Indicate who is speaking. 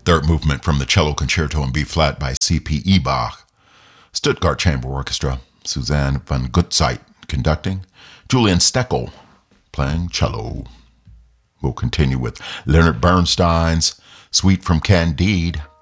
Speaker 1: Third movement from the Cello Concerto in B-flat by C.P. Bach. Stuttgart Chamber Orchestra. Suzanne von Gutzeit conducting. Julian Steckel playing cello. We'll continue with Leonard Bernstein's Suite from Candide